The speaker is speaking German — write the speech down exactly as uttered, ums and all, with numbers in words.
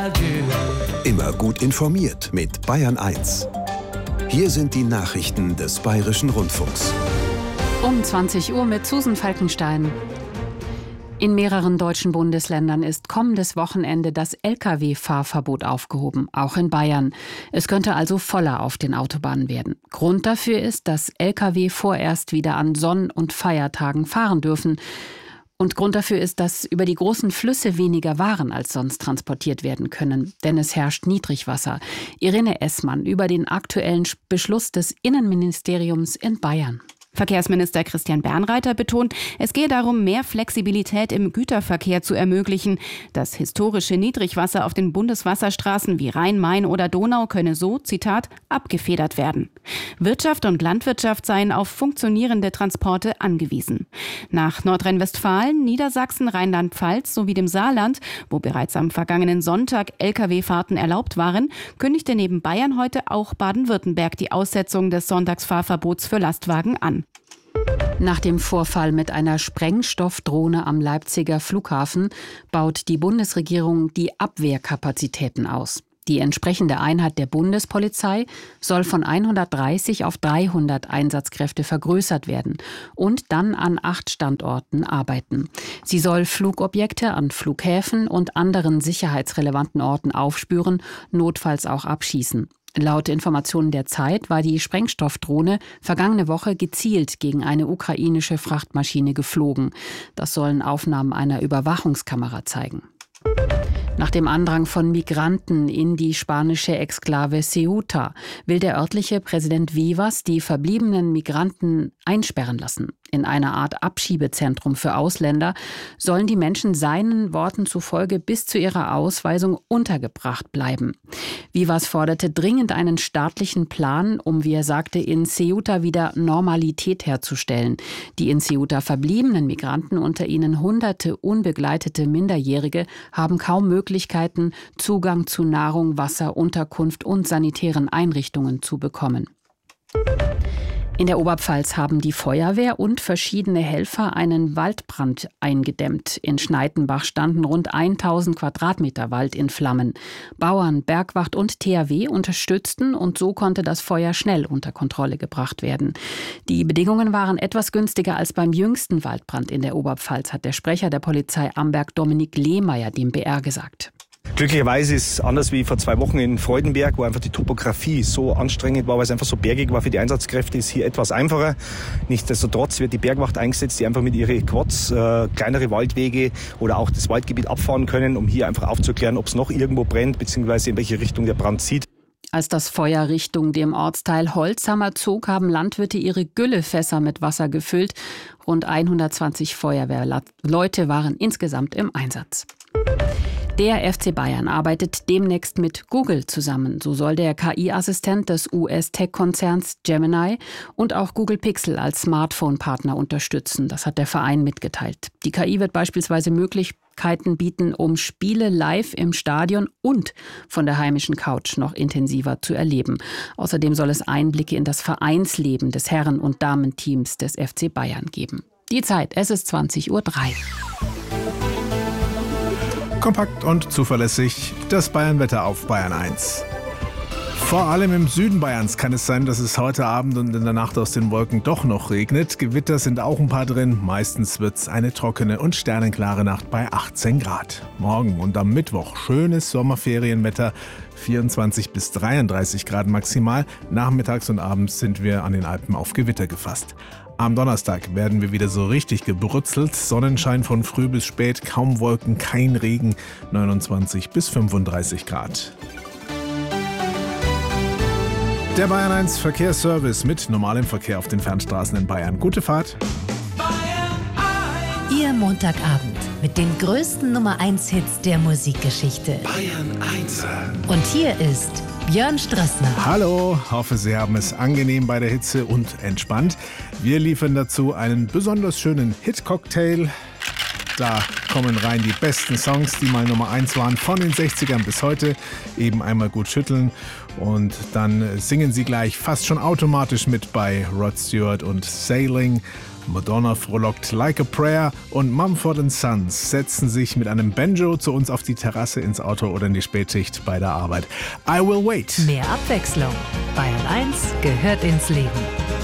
Immer gut informiert mit Bayern eins. Hier sind die Nachrichten des Bayerischen Rundfunks. Um zwanzig Uhr mit Susan Falkenstein. In mehreren deutschen Bundesländern ist kommendes Wochenende das L K W-Fahrverbot aufgehoben, auch in Bayern. Es könnte also voller auf den Autobahnen werden. Grund dafür ist, dass L K W vorerst wieder an Sonn- und Feiertagen fahren dürfen. Und Grund dafür ist, dass über die großen Flüsse weniger Waren als sonst transportiert werden können. Denn es herrscht Niedrigwasser. Irene Essmann über den aktuellen Beschluss des Innenministeriums in Bayern. Verkehrsminister Christian Bernreiter betont, es gehe darum, mehr Flexibilität im Güterverkehr zu ermöglichen. Das historische Niedrigwasser auf den Bundeswasserstraßen wie Rhein, Main oder Donau könne so, Zitat, abgefedert werden. Wirtschaft und Landwirtschaft seien auf funktionierende Transporte angewiesen. Nach Nordrhein-Westfalen, Niedersachsen, Rheinland-Pfalz sowie dem Saarland, wo bereits am vergangenen Sonntag L K W-Fahrten erlaubt waren, kündigte neben Bayern heute auch Baden-Württemberg die Aussetzung des Sonntagsfahrverbots für Lastwagen an. Nach dem Vorfall mit einer Sprengstoffdrohne am Leipziger Flughafen baut die Bundesregierung die Abwehrkapazitäten aus. Die entsprechende Einheit der Bundespolizei soll von hundertdreißig auf dreihundert Einsatzkräfte vergrößert werden und dann an acht Standorten arbeiten. Sie soll Flugobjekte an Flughäfen und anderen sicherheitsrelevanten Orten aufspüren, notfalls auch abschießen. Laut Informationen der Zeit war die Sprengstoffdrohne vergangene Woche gezielt gegen eine ukrainische Frachtmaschine geflogen. Das sollen Aufnahmen einer Überwachungskamera zeigen. Nach dem Andrang von Migranten in die spanische Exklave Ceuta will der örtliche Präsident Vivas die verbliebenen Migranten einsperren lassen. In einer Art Abschiebezentrum für Ausländer sollen die Menschen seinen Worten zufolge bis zu ihrer Ausweisung untergebracht bleiben. Vivas forderte dringend einen staatlichen Plan, um, wie er sagte, in Ceuta wieder Normalität herzustellen. Die in Ceuta verbliebenen Migranten, unter ihnen hunderte unbegleitete Minderjährige, haben kaum Möglichkeiten, Zugang zu Nahrung, Wasser, Unterkunft und sanitären Einrichtungen zu bekommen. In der Oberpfalz haben die Feuerwehr und verschiedene Helfer einen Waldbrand eingedämmt. In Schneidenbach standen rund tausend Quadratmeter Wald in Flammen. Bauern, Bergwacht und T H W unterstützten und so konnte das Feuer schnell unter Kontrolle gebracht werden. Die Bedingungen waren etwas günstiger als beim jüngsten Waldbrand in der Oberpfalz, hat der Sprecher der Polizei Amberg Dominik Lehmeier dem B R gesagt. Glücklicherweise ist es anders wie vor zwei Wochen in Freudenberg, wo einfach die Topografie so anstrengend war, weil es einfach so bergig war für die Einsatzkräfte, ist hier etwas einfacher. Nichtsdestotrotz wird die Bergwacht eingesetzt, die einfach mit ihren Quads äh, kleinere Waldwege oder auch das Waldgebiet abfahren können, um hier einfach aufzuklären, ob es noch irgendwo brennt, beziehungsweise in welche Richtung der Brand zieht. Als das Feuer Richtung dem Ortsteil Holzhammer zog, haben Landwirte ihre Güllefässer mit Wasser gefüllt. Rund hundertzwanzig Feuerwehrleute waren insgesamt im Einsatz. Der F C Bayern arbeitet demnächst mit Google zusammen. So soll der K I-Assistent des U S-Tech-Konzerns Gemini und auch Google Pixel als Smartphone-Partner unterstützen. Das hat der Verein mitgeteilt. Die K I wird beispielsweise Möglichkeiten bieten, um Spiele live im Stadion und von der heimischen Couch noch intensiver zu erleben. Außerdem soll es Einblicke in das Vereinsleben des Herren- und Damenteams des F C Bayern geben. Die Zeit, es ist zwanzig Uhr drei. Kompakt und zuverlässig das Bayernwetter auf Bayern eins. Vor allem im Süden Bayerns kann es sein, dass es heute Abend und in der Nacht aus den Wolken doch noch regnet. Gewitter sind auch ein paar drin. Meistens wird es eine trockene und sternenklare Nacht bei achtzehn Grad. Morgen und am Mittwoch schönes Sommerferienwetter. vierundzwanzig bis dreiunddreißig Grad maximal. Nachmittags und abends sind wir an den Alpen auf Gewitter gefasst. Am Donnerstag werden wir wieder so richtig gebrutzelt. Sonnenschein von früh bis spät, kaum Wolken, kein Regen. neunundzwanzig bis fünfunddreißig Grad. Der Bayern eins Verkehrsservice mit normalem Verkehr auf den Fernstraßen in Bayern. Gute Fahrt. Ihr Montagabend mit den größten Nummer eins Hits der Musikgeschichte. Bayern eins. Und hier ist Björn Strassner. Hallo, hoffe Sie haben es angenehm bei der Hitze und entspannt. Wir liefern dazu einen besonders schönen Hit-Cocktail. Da kommen rein die besten Songs, die mal Nummer eins waren, von den sechzigern bis heute. Eben einmal gut schütteln und dann singen Sie gleich fast schon automatisch mit bei Rod Stewart und Sailing. Madonna frohlockt Like a Prayer und Mumford and Sons setzen sich mit einem Banjo zu uns auf die Terrasse, ins Auto oder in die Spätschicht bei der Arbeit. I will wait. Mehr Abwechslung. Bayern eins gehört ins Leben.